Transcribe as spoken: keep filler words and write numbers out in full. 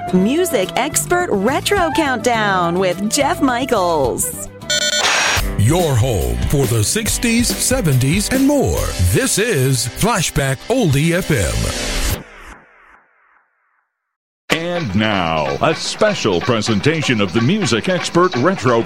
Music Expert Retro Countdown with Jeff Michaels. Your home for the sixties, seventies, and more. This is Flashback Oldie F M. And now, a special presentation of the Music Expert Retro